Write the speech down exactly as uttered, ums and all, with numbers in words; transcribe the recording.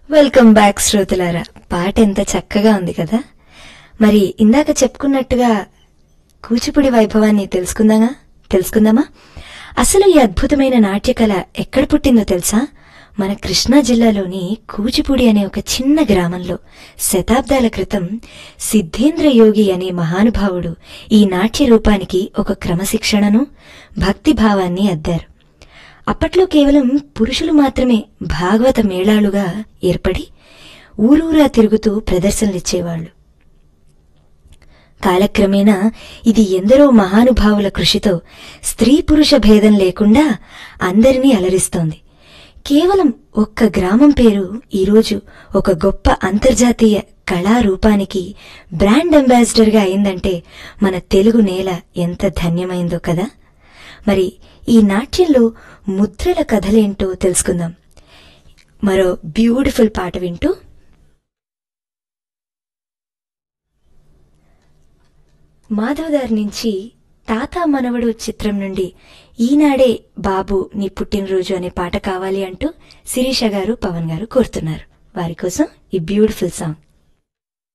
Welcome back శ్రోతలారా. పాట ఎంత చక్కగా ఉంది కదా. మరి ఇందాక చెప్పుకున్నట్టుగా కూచిపూడి వైభవాన్ని తెలుసుకుందామా తెలుసుకుందామా అసలు ఈ అద్భుతమైన నాట్యకళ ఎక్కడ పుట్టిందో తెలుసా? మన కృష్ణా జిల్లాలోని కూచిపూడి అనే ఒక చిన్న గ్రామంలో శతాబ్దాల క్రితం సిద్ధేంద్ర యోగి అనే మహానుభావుడు ఈ నాట్య రూపానికి ఒక క్రమశిక్షణను భక్తిభావాన్ని అద్దారు. అప్పట్లో కేవలం పురుషులు మాత్రమే భాగవత మేళాలుగా ఏర్పడి ఊరూరా తిరుగుతూ ప్రదర్శనలిచ్చేవాళ్లు. కాలక్రమేణా ఇది ఎందరో మహానుభావుల కృషితో స్త్రీ పురుష భేదం లేకుండా అందరినీ అలరిస్తోంది. కేవలం ఒక్క గ్రామం పేరు ఈరోజు ఒక గొప్ప అంతర్జాతీయ కళారూపానికి బ్రాండ్ అంబాసిడర్గా అయిందంటే మన తెలుగు నేల ఎంత ధన్యమైందో కదా. మరి ఈ నాట్యంలో ముద్రల కథలేంటో తెలుసుకుందాం మరో బ్యూటిఫుల్ పాట వింటూ. మాధవదార్ నుంచి తాత మనవడు చిత్రం నుండి ఈనాడే బాబు నీ పుట్టినరోజు అనే పాట కావాలి అంటూ శిరీష గారు పవన్ గారు కోరుతున్నారు. వారి కోసం ఈ బ్యూటిఫుల్ సాంగ్.